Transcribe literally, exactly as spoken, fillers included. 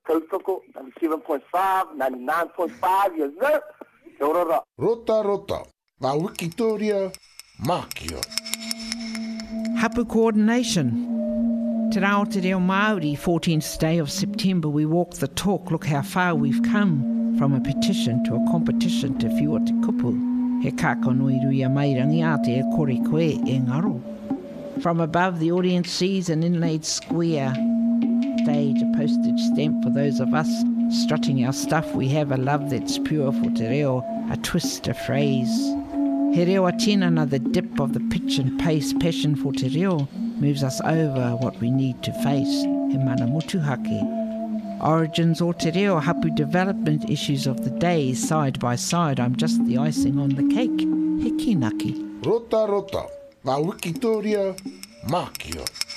tautoko, ninety-seven point five, ninety-nine point five, yes sir. Te orora. Rota rota, ngā Wikitoria, Mākio. Hapu coordination. Te rao te reo Māori, fourteenth day of September, we walk the talk. Look how far we've come from a petition to a competition te whiua te kupu. He kākonui rui a mairangi a te e kore koe e ngaro. From above, the audience sees an inlaid square stage, a postage stamp for those of us strutting our stuff. We have a love that's pure for te reo, a twist, a phrase. He reo a tinana, the dip of the pitch and pace, passion for te reo moves us over what we need to face. He mana mutuhake. Origins o te reo, hapu development issues of the day, side by side. I'm just the icing on the cake. He kinaki. Rota rota, ngā Wikitoria, Mākio.